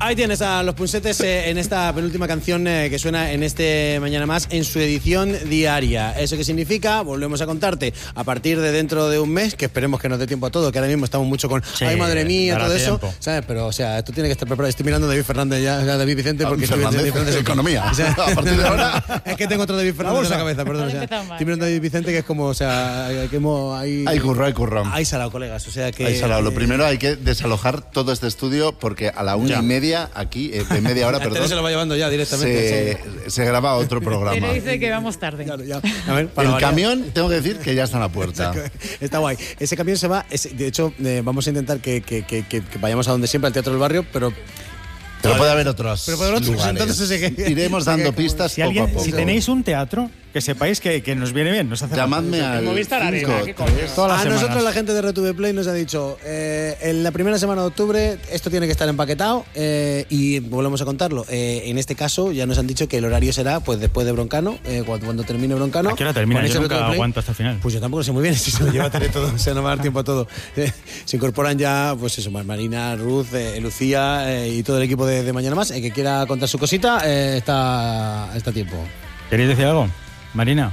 Ahí tienes a Los Punsetes en esta penúltima canción que suena en este Mañana Más en su edición diaria. ¿Eso qué significa? Volvemos a contarte a partir de dentro de un mes, que esperemos que nos dé tiempo a todo, que ahora mismo estamos mucho con ay madre mía, todo tiempo. Eso, ¿sabes? Pero o sea, tú tienes que estar preparado. Estoy mirando a David Fernández ya, David Vicente, porque David Fernández economía. O sea, a partir de ahora es que tengo otro David Fernández en la cabeza, perdón. O sea, estoy mirando a David Vicente, que es como, o sea, que hay curro. Hay salado, colegas, o sea que hay salado. Lo primero hay que desalojar todo este estudio porque a la 1:30 aquí, de media hora, perdón. Se lo va llevando ya directamente. Se graba otro programa. Pero dice que vamos tarde. Claro, ya. A ver, el camión, tengo que decir que ya está en la puerta. Está guay. Ese camión se va. De hecho, vamos a intentar que vayamos a donde siempre, al Teatro del Barrio, pero puede haber otros lugares. Entonces, iremos dando pistas poco a poco. Si tenéis un teatro, que sepáis que nos viene bien. Nos hace llamadme al Movistar Arena. A nosotros la gente de RTV Play nos ha dicho en la primera semana de octubre esto tiene que estar empaquetado y volvemos a contarlo. En este caso ya nos han dicho que el horario será pues después de Broncano, cuando termine Broncano. ¿A qué hora termina? Yo nunca aguanto hasta el final. Pues yo tampoco sé muy bien si se lo lleva a tener todo, o sea, no va a dar tiempo a todo. Se incorporan ya, pues eso, Marina, Ruth, Lucía y todo el equipo de Mañana Más. El que quiera contar su cosita está a tiempo. ¿Queréis decir algo? Marina.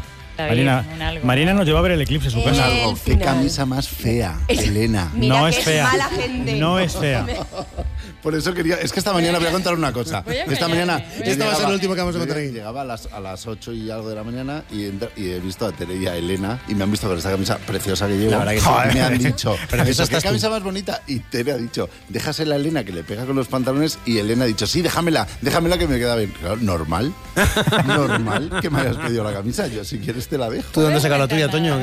Marina nos lleva a ver el eclipse en su casa. Algo. Qué camisa más fea, Elena. Mira no que es fea. Mala gente. No es fea. Por eso quería. Es que esta mañana voy a contar una cosa. Esta mañana. Esta va a ser lo último que vamos a contar aquí. Llegaba a las 8 y algo de la mañana y he visto a Tere y a Elena y me han visto con esta camisa preciosa que llevo. La verdad que sí. Me han dicho, pero eso, ¿qué camisa más bonita? Y Tere ha dicho, déjasela a Elena que le pega con los pantalones. Y Elena ha dicho, sí, déjamela que me queda bien. Claro, normal que me hayas pedido la camisa. Yo, si quieres, te la dejo. ¿Tú dónde sacas la tuya, Toño?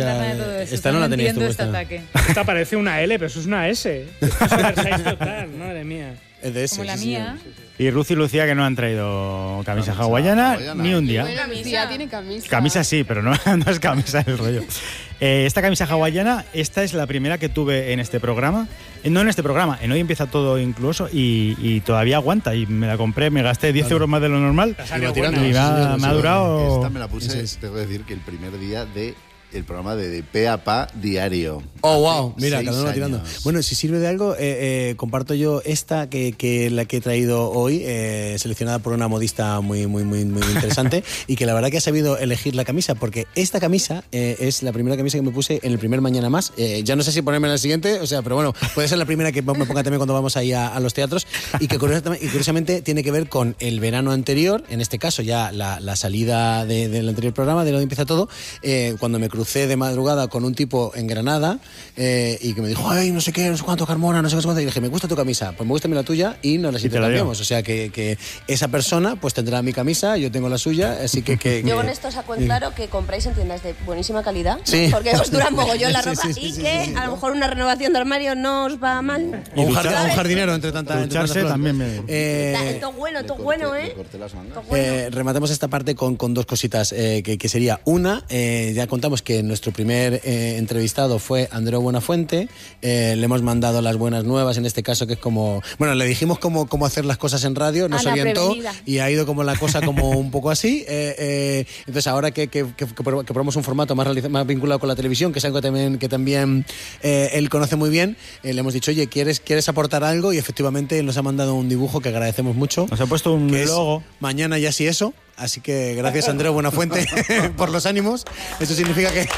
Esta no la tenías tú. Esta parece una L, pero eso es una S. Es oversize total, madre mía. Es de ese, como la mía. Y Ruth y Lucía que no han traído camisa hawaiana ni un día. Bueno, Lucía tiene camisa. Camisa sí, pero no es camisa el rollo. Esta camisa hawaiana, esta es la primera que tuve en este programa. No en este programa, en Hoy Empieza Todo incluso, y todavía aguanta. Y me la compré, me gasté 10 euros más de lo normal. Y me ha durado. Esta me la puse, tengo que decir que el primer día el programa de Pe a Pa diario. Oh, wow, mira, cada uno tirando. Bueno, si sirve de algo, comparto yo esta que la que he traído hoy, seleccionada por una modista muy interesante y que la verdad que ha sabido elegir la camisa, porque esta camisa es la primera camisa que me puse en el primer Mañana Más. Ya no sé si ponerme en la siguiente, o sea, pero bueno, puede ser la primera que me ponga también cuando vamos ahí a los teatros y que curiosamente tiene que ver con el verano anterior, en este caso ya la salida del anterior programa, de Hoy Empieza Todo, cuando me crucé de madrugada con un tipo en Granada y que me dijo, ay, no sé qué, no sé cuánto, Carmona, no sé cuánto, y dije, me gusta tu camisa, pues me gusta la tuya y nos las intercambiamos, o sea que esa persona pues tendrá mi camisa, yo tengo la suya, así que yo con esto saco en claro que compráis en tiendas de buenísima calidad, sí, porque os dura mogollón la ropa sí, que a lo mejor una renovación de armario no os va mal. O un jardinero entre tanta también todo bueno, ¿eh? Rematemos esta parte con dos cositas que sería una, ya contamos que nuestro primer entrevistado fue Andreu Buenafuente, le hemos mandado las buenas nuevas, en este caso que es como, bueno, le dijimos cómo hacer las cosas en radio, nos orientó y ha ido como la cosa como un poco así, entonces ahora que probamos un formato más vinculado con la televisión, que es algo que también él conoce muy bien, le hemos dicho, oye, ¿quieres aportar algo? Y efectivamente él nos ha mandado un dibujo que agradecemos mucho. Nos ha puesto un logo. Mañana ya sí eso. Así que gracias, Andreu Buenafuente, por los ánimos. Eso significa que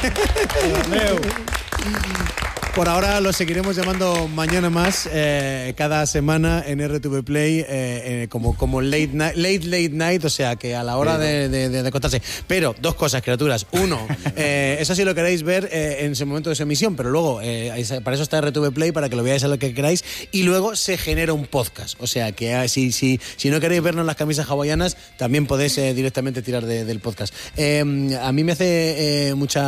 por ahora lo seguiremos llamando Mañana Más cada semana en RTV Play como late night, o sea que a la hora de acostarse. Pero dos cosas, criaturas. Uno, eso sí lo queréis ver en ese momento de su emisión, pero luego para eso está RTV Play, para que lo veáis a lo que queráis, y luego se genera un podcast. O sea que si no queréis vernos las camisas hawaianas, también podéis directamente tirar del podcast. A mí me hace mucha